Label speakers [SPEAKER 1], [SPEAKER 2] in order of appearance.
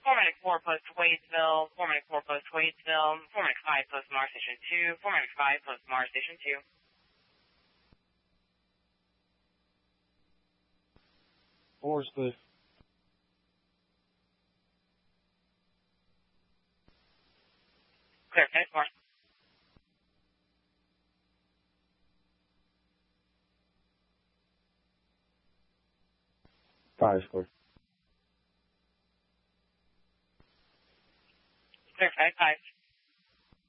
[SPEAKER 1] Medic 4 post Wadesville, Medic 4 post Wadesville, Medic 5 post Mars Station 2, Medic 5 post Mars Station 2.
[SPEAKER 2] Four's the
[SPEAKER 1] Clear, finish 4.
[SPEAKER 2] Five, clear.